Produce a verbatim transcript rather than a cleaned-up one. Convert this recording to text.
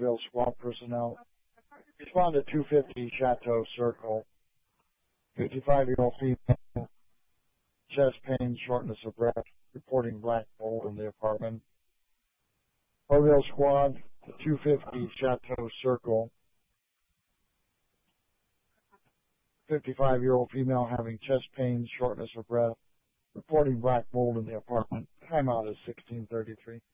Oakville Squad personnel. Respond to two fifty Chateau Circle. fifty-five-year-old female, chest pain, shortness of breath, reporting black mold in the apartment. Oakville Squad, two fifty Chateau Circle. fifty-five-year-old female having chest pain, shortness of breath, reporting black mold in the apartment. Timeout is sixteen thirty-three.